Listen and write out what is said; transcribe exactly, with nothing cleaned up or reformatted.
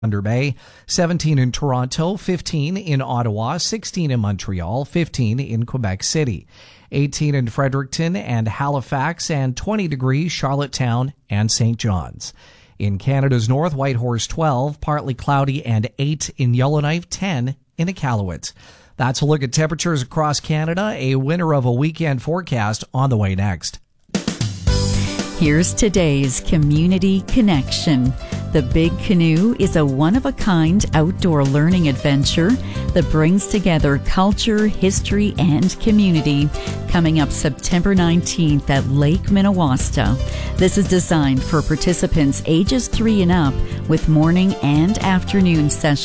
Thunder Bay, seventeen in Toronto, fifteen in Ottawa, sixteen in Montreal, fifteen in Quebec City, eighteen in Fredericton and Halifax, and twenty degrees Charlottetown and Saint John's. In Canada's north, Whitehorse twelve, partly cloudy, and eight in Yellowknife, ten in Iqaluit. That's a look at temperatures across Canada. A winter of a weekend forecast on the way next. Here's today's Community Connection. The Big Canoe is a one-of-a-kind outdoor learning adventure that brings together culture, history, and community. Coming up September nineteenth at Lake Minnewaska. This is designed for participants ages three and up with morning and afternoon sessions.